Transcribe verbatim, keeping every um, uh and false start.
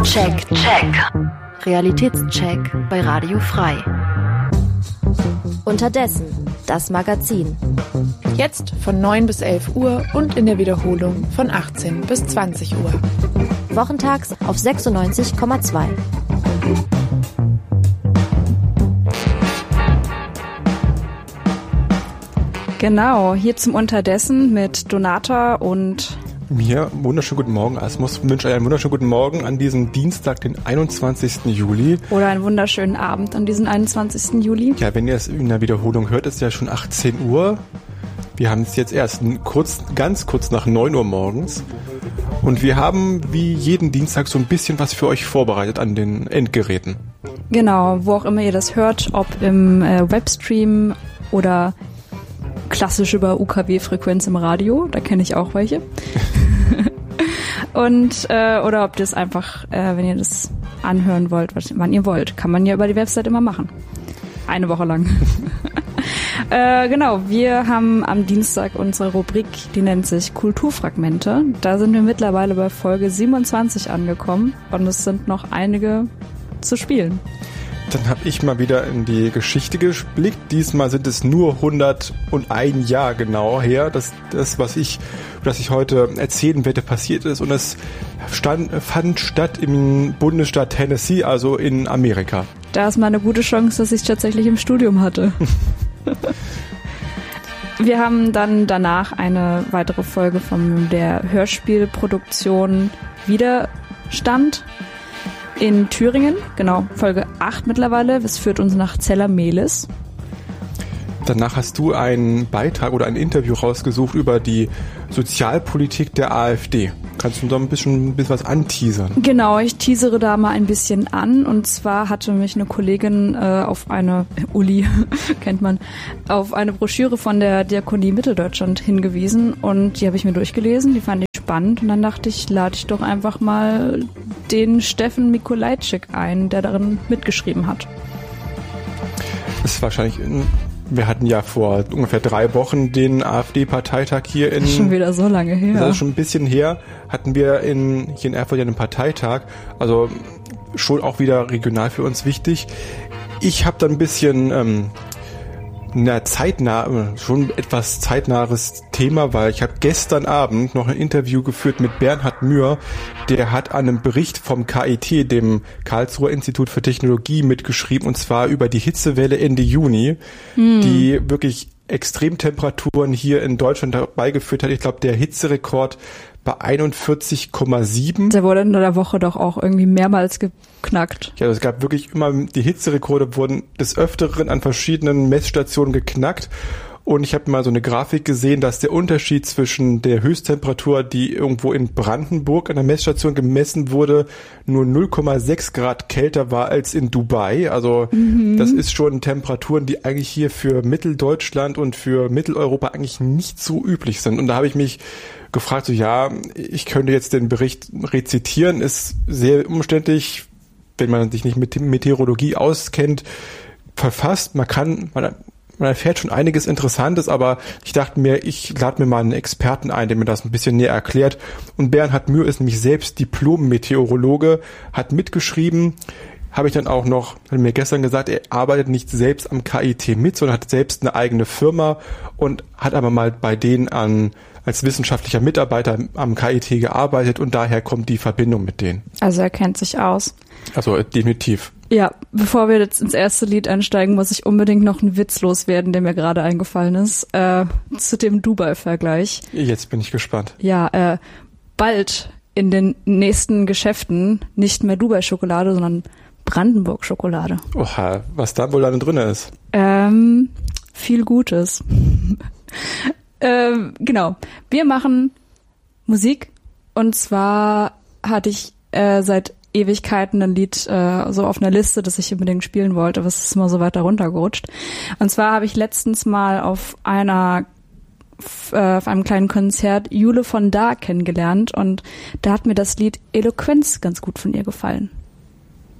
Check, check. Realitätscheck bei Radio Frei. Unterdessen, das Magazin. Jetzt von neun bis elf Uhr und in der Wiederholung von achtzehn bis zwanzig Uhr. Wochentags auf sechsundneunzig Komma zwei. Genau, hier zum Unterdessen mit Donata und mir. Wunderschönen guten Morgen, Asmus. Ich wünsche euch einen wunderschönen guten Morgen an diesem Dienstag, den einundzwanzigsten Juli. Oder einen wunderschönen Abend an diesem einundzwanzigsten Juli. Ja, wenn ihr es in der Wiederholung hört, ist ja schon achtzehn Uhr. Wir haben es jetzt erst kurz, ganz kurz nach neun Uhr morgens. Und wir haben wie jeden Dienstag so ein bisschen was für euch vorbereitet an den Endgeräten. Genau, wo auch immer ihr das hört, ob im äh, Webstream oder klassisch über U K W-Frequenz im Radio, da kenne ich auch welche. Und äh, oder ob ihr es einfach, äh, wenn ihr das anhören wollt, wann ihr wollt, kann man ja über die Website immer machen. Eine Woche lang. äh, genau, wir haben am Dienstag unsere Rubrik, die nennt sich Kulturfragmente. Da sind wir mittlerweile bei Folge siebenundzwanzig angekommen und es sind noch einige zu spielen. Dann habe ich mal wieder in die Geschichte geblickt. Diesmal sind es nur hundertundeins Jahr genau her, dass das, was ich, was ich heute erzählen werde, passiert ist. Und es stand, fand statt im Bundesstaat Tennessee, also in Amerika. Da ist mal eine gute Chance, dass ich es tatsächlich im Studium hatte. Wir haben dann danach eine weitere Folge von der Hörspielproduktion Widerstand in Thüringen, genau, Folge acht mittlerweile. Das führt uns nach Zella-Mehlis. Danach hast du einen Beitrag oder ein Interview rausgesucht über die Sozialpolitik der AfD. Kannst du da ein bisschen, ein bisschen was anteasern? Genau, ich teasere da mal ein bisschen an. Und zwar hatte mich eine Kollegin äh, auf eine, Uli, kennt man, auf eine Broschüre von der Diakonie Mitteldeutschland hingewiesen. Und die habe ich mir durchgelesen, die fand ich spannend. Und dann dachte ich, lade ich doch einfach mal den Steffen Mikolajczyk ein, der darin mitgeschrieben hat. Das ist wahrscheinlich... In Wir hatten ja vor ungefähr drei Wochen den AfD-Parteitag hier in... Schon wieder so lange her. Das ist schon ein bisschen her. Hatten wir in, hier in Erfurt ja einen Parteitag. Also schon auch wieder regional für uns wichtig. Ich habe da ein bisschen... Ähm, na, zeitnah, schon etwas zeitnahes Thema, weil ich habe gestern Abend noch ein Interview geführt mit Bernhard Mühr, der hat an einem Bericht vom K I T, dem Karlsruher Institut für Technologie, mitgeschrieben, und zwar über die Hitzewelle Ende Juni, hm. die wirklich Extremtemperaturen hier in Deutschland herbeigeführt hat. Ich glaube, der Hitzerekord bei einundvierzig Komma sieben. Der wurde in der Woche doch auch irgendwie mehrmals geknackt. Ja, also es gab wirklich immer, die Hitzerekorde wurden des Öfteren an verschiedenen Messstationen geknackt. Und ich habe mal so eine Grafik gesehen, dass der Unterschied zwischen der Höchsttemperatur, die irgendwo in Brandenburg an der Messstation gemessen wurde, nur null Komma sechs Grad kälter war als in Dubai. Also mhm. das ist schon Temperaturen, die eigentlich hier für Mitteldeutschland und für Mitteleuropa eigentlich nicht so üblich sind. Und da habe ich mich gefragt, so ja, ich könnte jetzt den Bericht rezitieren, ist sehr umständlich, wenn man sich nicht mit Meteorologie auskennt, verfasst. Man kann, man, man erfährt schon einiges Interessantes, aber ich dachte mir, ich lade mir mal einen Experten ein, der mir das ein bisschen näher erklärt. Und Bernhard Mühr ist nämlich selbst Diplom-Meteorologe, hat mitgeschrieben, habe ich dann auch noch, hat mir gestern gesagt, er arbeitet nicht selbst am K I T mit, sondern hat selbst eine eigene Firma und hat aber mal bei denen an als wissenschaftlicher Mitarbeiter am K I T gearbeitet und daher kommt die Verbindung mit denen. Also er kennt sich aus. Also definitiv. Ja, bevor wir jetzt ins erste Lied einsteigen, muss ich unbedingt noch einen Witz loswerden, der mir gerade eingefallen ist, äh, zu dem Dubai-Vergleich. Jetzt bin ich gespannt. Ja, äh, bald in den nächsten Geschäften nicht mehr Dubai-Schokolade, sondern Brandenburg-Schokolade. Oha, was da wohl da drin ist? Ähm, viel Gutes. ähm, genau, wir machen Musik und zwar hatte ich äh, seit Ewigkeiten ein Lied äh, so auf einer Liste, das ich unbedingt spielen wollte, aber es ist immer so weiter runtergerutscht. Und zwar habe ich letztens mal auf einer äh, auf einem kleinen Konzert Jule von Da kennengelernt und da hat mir das Lied Eloquenz ganz gut von ihr gefallen.